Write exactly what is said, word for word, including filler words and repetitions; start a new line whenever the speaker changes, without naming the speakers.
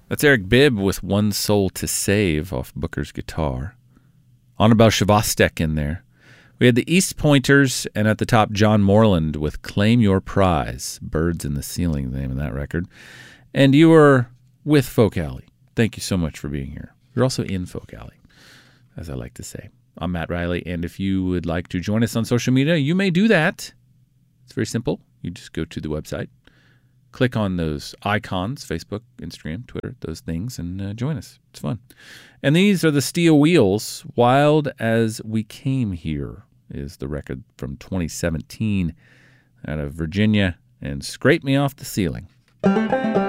That's Eric Bibb with One Soul to Save off Booker's guitar. Annabelle Shavastek in there. We had the East Pointers, and at the top, John Moreland with Claim Your Prize. Birds in the Ceiling, the name of that record. And you were with Folk Alley. Thank you so much for being here. You're also in Folk Alley, as I like to say. I'm Matt Riley, and if you would like to join us on social media, you may do that. It's very simple. You just go to the website, click on those icons, Facebook, Instagram, Twitter, those things, and uh, join us. It's fun. And these are the Steel Wheels. Wild as We Came Here is the record from twenty seventeen out of Virginia, and Scrape Me Off the Ceiling.